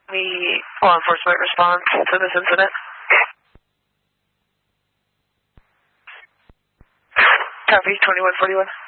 Any law enforcement response to this incident? Copy, 2141.